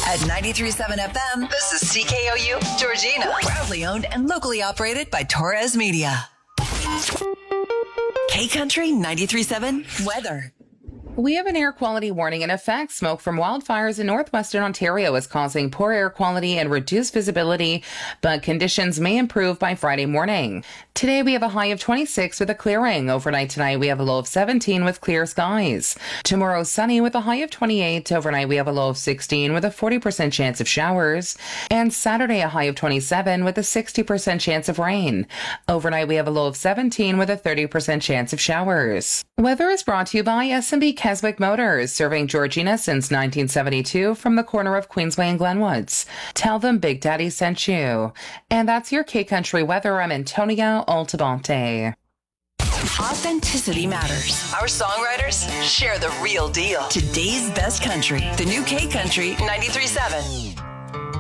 At 93.7 FM, this is CKOU, Georgina. Proudly owned and locally operated by Torres Media. K-Country 93.7 weather. We have an air quality warning in effect. Smoke from wildfires in northwestern Ontario is causing poor air quality and reduced visibility, but conditions may improve by Friday morning. Today we have a high of 26 with a clearing. Overnight tonight we have a low of 17 with clear skies. Tomorrow sunny with a high of 28. Overnight we have a low of 16 with a 40% chance of showers. And Saturday a high of 27 with a 60% chance of rain. Overnight we have a low of 17 with a 30% chance of showers. Weather is brought to you by S&B Keswick Motors, serving Georgina since 1972 from the corner of Queensway and Glenwoods. Tell them Big Daddy sent you. And that's your K-Country weather. I'm Antonia Altabonte. Authenticity matters. Our songwriters share the real deal. Today's best country. The new K-Country 93.7.